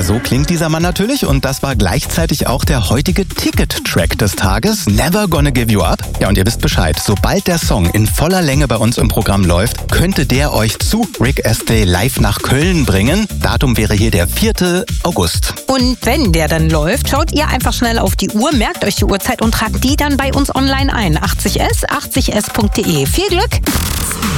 so klingt dieser Mann natürlich und das war gleichzeitig auch der heutige Ticket-Track des Tages, Never Gonna Give You Up. Ja, und ihr wisst Bescheid, sobald der Song in voller Länge bei uns im Programm läuft, könnte der euch zu Rick Astley live nach Köln bringen. Datum wäre hier der 4. August. Und wenn der dann läuft, schaut ihr einfach schnell auf die Uhr, merkt euch die Uhrzeit und tragt die dann bei uns online ein. 80s, 80s.de. Viel Glück!